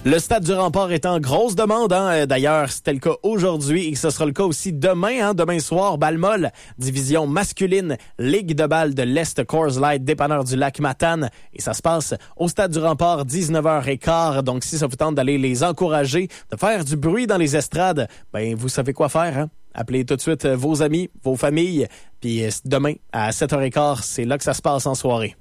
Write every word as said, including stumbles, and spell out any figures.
Le Stade du Rempart est en grosse demande. Hein? D'ailleurs, c'était le cas aujourd'hui et ce sera le cas aussi demain. Hein? Demain soir, balle molle, division masculine, Ligue de balle de l'Est Coors Light, dépanneur du lac Matane. Et ça se passe au Stade du Rempart, dix-neuf heures quinze. Donc, si ça vous tente d'aller les encourager, de faire du bruit dans les estrades, ben vous savez quoi faire. Hein? Appelez tout de suite vos amis, vos familles. Puis demain, à sept heures quinze, c'est là que ça se passe en soirée.